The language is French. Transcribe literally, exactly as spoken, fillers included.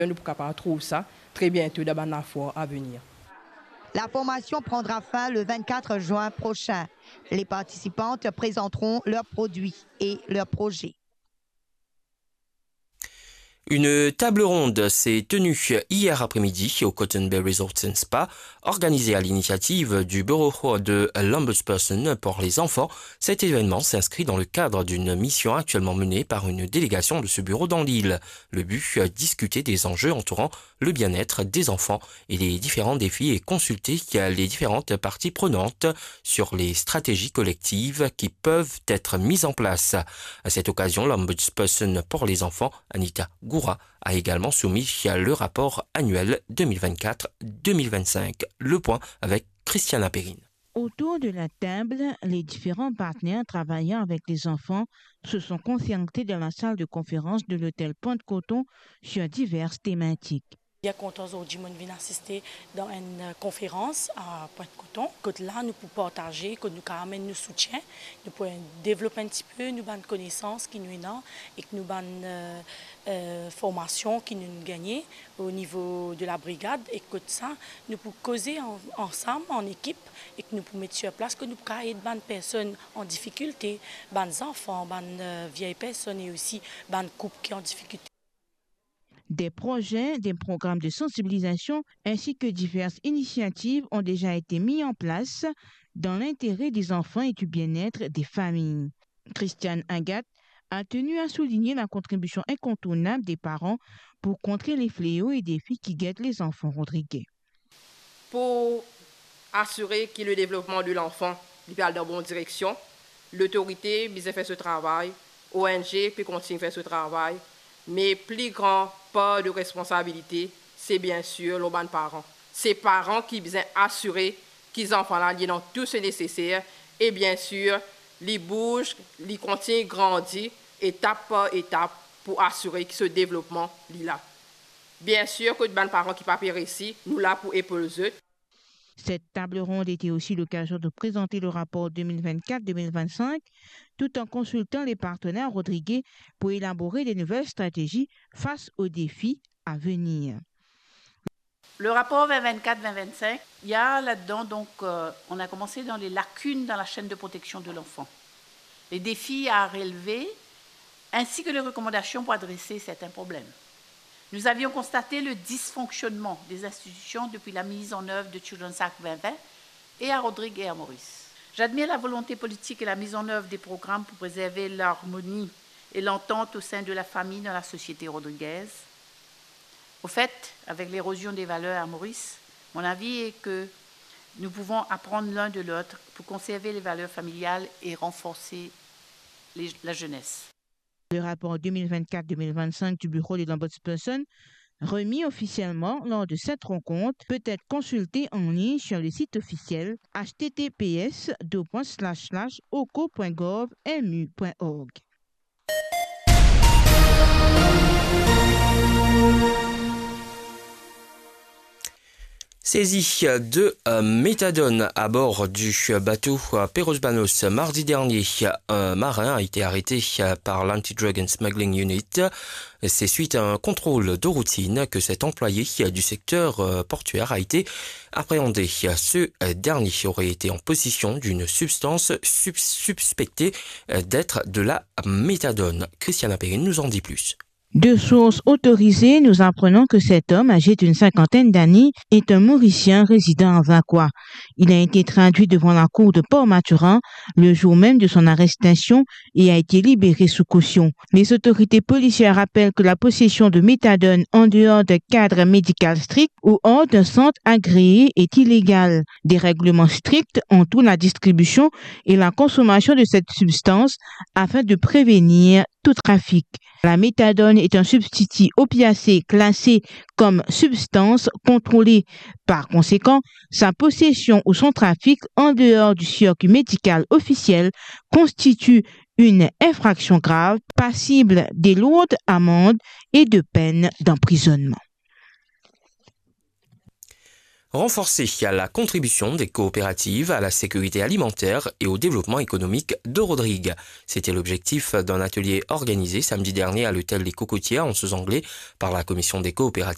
Nous ne pouvons pas trouver ça très bientôt dans la foire à venir. La formation prendra fin le vingt-quatre juin prochain. Les participantes présenteront leurs produits et leurs projets. Une table ronde s'est tenue hier après-midi au Cotton Bay Resort and Spa, organisée à l'initiative du bureau de l'Ombudsperson pour les enfants. Cet événement s'inscrit dans le cadre d'une mission actuellement menée par une délégation de ce bureau dans l'île. Le but, discuter des enjeux entourant le bien-être des enfants et les différents défis et consulter les différentes parties prenantes sur les stratégies collectives qui peuvent être mises en place. À cette occasion, l'Ombudsperson pour les enfants, Anita Goura, a également soumis le rapport annuel deux mille vingt-quatre deux mille vingt-cinq. Le point avec Christiana Perrine. Autour de la table, les différents partenaires travaillant avec les enfants se sont concertés dans la salle de conférence de l'hôtel Pointe-Coton sur diverses thématiques. Il y a content aujourd'hui de venir assister dans une conférence à Pointe-Coton. Que là, nous pouvons partager, que nous amènent nous soutien, nous pouvons développer un petit peu, nous avons une connaissance qui nous est là et que nous avons une euh, euh, formation qui nous gagnée au niveau de la brigade. Et que ça, nous pouvons causer en, ensemble, en équipe, et que nous pouvons mettre sur place, que nous pouvons aider des personnes en difficulté, des enfants, des euh, vieilles personnes et aussi des couples qui sont en difficulté. Des projets, des programmes de sensibilisation ainsi que diverses initiatives ont déjà été mis en place dans l'intérêt des enfants et du bien-être des familles. Christiane Agathe a tenu à souligner la contribution incontournable des parents pour contrer les fléaux et défis qui guettent les enfants rodriguais. Pour assurer que le développement de l'enfant va dans la bonne direction, l'autorité a fait ce travail, O N G peut continuer à faire ce travail, mais plus grand part de responsabilité, c'est bien sûr les parents. C'est les parents qui doivent assurer que les enfants ont tout ce nécessaire et bien sûr, ils bougent, ils continuent à grandir étape par étape pour assurer que ce développement est là. Bien sûr que les parents qui ne sont pas ici, nous là pour épauler eux. Cette table ronde était aussi l'occasion de présenter le rapport deux mille vingt-quatre deux mille vingt-cinq tout en consultant les partenaires rodriguais pour élaborer de nouvelles stratégies face aux défis à venir. Le rapport vingt vingt-quatre vingt vingt-cinq, il y a là-dedans, donc, euh, on a commencé dans les lacunes dans la chaîne de protection de l'enfant, les défis à relever, ainsi que les recommandations pour adresser certains problèmes. Nous avions constaté le dysfonctionnement des institutions depuis la mise en œuvre de Children's Act vingt vingt et à Rodrigue et à Maurice. J'admire la volonté politique et la mise en œuvre des programmes pour préserver l'harmonie et l'entente au sein de la famille dans la société rodriguaise. Au fait, avec l'érosion des valeurs à Maurice, mon avis est que nous pouvons apprendre l'un de l'autre pour conserver les valeurs familiales et renforcer les, la jeunesse. Le rapport deux mille vingt-quatre deux mille vingt-cinq du bureau de l'Ombudsperson, remis officiellement lors de cette rencontre, peut être consulté en ligne sur le site officiel h t t p s deux points slash slash o c o point gov m u point org. Saisie de euh, méthadone à bord du bateau euh, Perros-Banos mardi dernier, un marin a été arrêté euh, par l'Anti-Drug and Smuggling Unit. C'est suite à un contrôle de routine que cet employé euh, du secteur euh, portuaire a été appréhendé. Ce euh, dernier aurait été en possession d'une substance sub- suspectée euh, d'être de la méthadone. Christiana Perrine nous en dit plus. De sources autorisées, nous apprenons que cet homme, âgé d'une cinquantaine d'années, est un Mauricien résidant à Vacois. Il a été traduit devant la cour de Port-Maturin le jour même de son arrestation et a été libéré sous caution. Les autorités policières rappellent que la possession de méthadone en dehors d'un cadre médical strict ou hors d'un centre agréé est illégale. Des règlements stricts entourent la distribution et la consommation de cette substance afin de prévenir tout trafic. La méthadone est un substitut opiacé classé comme substance contrôlée. Par conséquent, sa possession ou son trafic en dehors du circuit médical officiel constitue une infraction grave, passible des lourdes amendes et de peines d'emprisonnement. Renforcer la contribution des coopératives à la sécurité alimentaire et au développement économique de Rodrigue. C'était l'objectif d'un atelier organisé samedi dernier à l'hôtel Les Cocotiers en Anse-Anglais par la commission des coopératives.